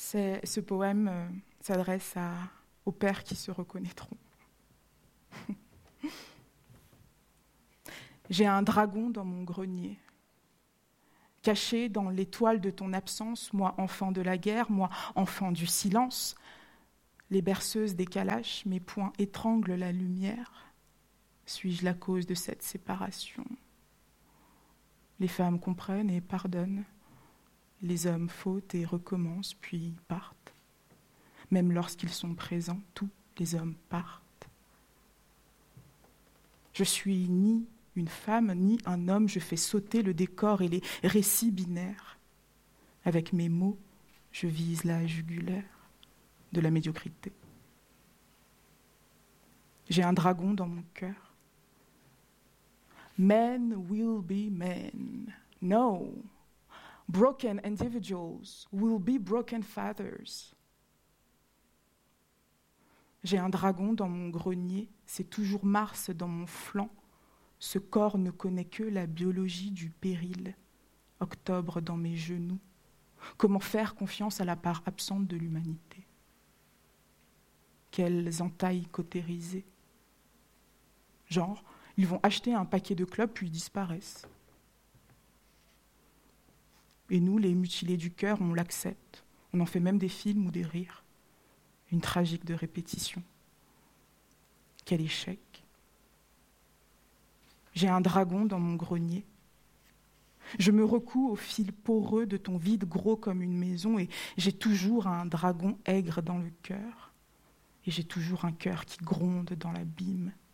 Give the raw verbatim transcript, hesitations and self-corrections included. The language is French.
C'est, ce poème euh, s'adresse à, aux pères qui se reconnaîtront. J'ai un dragon dans mon grenier, caché dans l'étoile de ton absence, moi enfant de la guerre, moi enfant du silence. Les berceuses des calaches, mes poings étranglent la lumière. Suis-je la cause de cette séparation ? Les femmes comprennent et pardonnent. Les hommes fautent et recommencent, puis partent. Même lorsqu'ils sont présents, tous les hommes partent. Je suis ni une femme, ni un homme, je fais sauter le décor et les récits binaires. Avec mes mots, je vise la jugulaire de la médiocrité. J'ai un dragon dans mon cœur. Men will be men. No. Broken individuals will be broken fathers. J'ai un dragon dans mon grenier, c'est toujours Mars dans mon flanc. Ce corps ne connaît que la biologie du péril. Octobre dans mes genoux. Comment faire confiance à la part absente de l'humanité ? Quelles entailles cautérisées. Genre, ils vont acheter un paquet de clopes puis ils disparaissent. Et nous, les mutilés du cœur, on l'accepte. On en fait même des films ou des rires. Une tragique de répétition. Quel échec. J'ai un dragon dans mon grenier. Je me recoue au fil poreux de ton vide gros comme une maison et j'ai toujours un dragon aigre dans le cœur. Et j'ai toujours un cœur qui gronde dans l'abîme.